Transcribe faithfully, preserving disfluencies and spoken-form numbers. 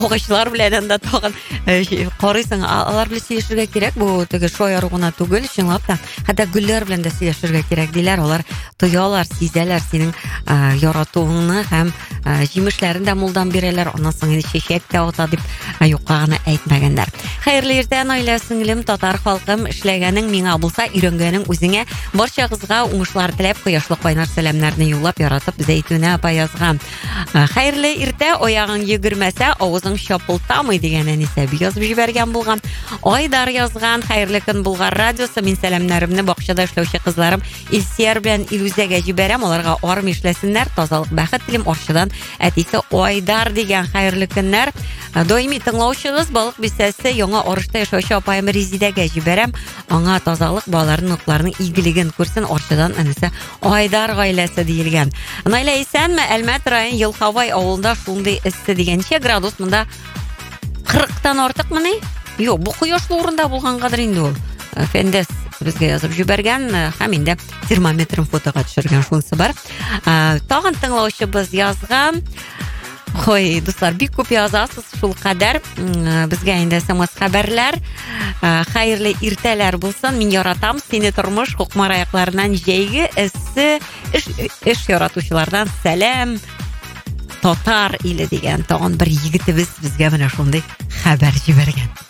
Оғышлар білән да тағын қарайсың, алар біле сөйлешірге керек, бұл теге шояр ғына түгел, шыңлап та, хәтта гүлләр білән дә сөйлешірге керек дейлер, олар тоялар, сизәләр сенің яратуыңны һәм җимешләрен дә мулдан бирәләр, оннан соң чәчәк тә ата дип юкка гына әйтмәгәннәр. Хәерле иртә, наилә сеңлем, татар халкым, эшләгәнең миңа булса, өйрәнгәнең үзеңә, барчагызга уңышлар теләп, кояшлы кайнар сәламнәрне юллап яратып, Зәйтүнә апа язган. Хәерле иртә, аягың йөгермәсә, авызың шапылтамый дигән әнисе язып җибәргән булган. Айдар язган, хәерле көн Болгар радиосы, мин сәламнәремне бакчада эшләүче кызларым Илсияр белән Илүзәгә җибәрәм, аларга армый эшләсеннәр, тазалык, бәхет телим, арчыдан әтисе Айдар дигән хәерле көннәр. Даими тыңлаучыгыз балык бистәсе яңа арышта яшәүче апаем Резидәгә җибәрәм, аңа тазалык, балаларның ныкларының игелеген күрсен, арчыдан әнисе Айдар гаиләсе диелгән. Наилә исәнме? Әлмәт район Елхавай авылында шундый эссе дигәнчә градус монда кырыктан артыкмыни? Юк, бу кояшлы урында булгангадыр инде ул. Фендес безгә язып җибәргән һәм инде термометрын фотога төшергән шунысы бар. Тагын тыңлаучыбыз язган. Хой, дуслар, бик күп язасыз, шул кадәр. Безгә инде смс хәбәрләр, хәерле иртәләр булсын. Мин яратам сине тормыш, хукмар аякларыннан җәйге эссе, эш яратучылардан сәлам. Татар иле дигән тагын бер егетебез безгә менә шундый хәбәр җибәргән.